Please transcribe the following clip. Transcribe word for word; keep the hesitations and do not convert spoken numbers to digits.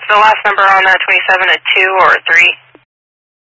The last number on that twenty-seven, a two or a three?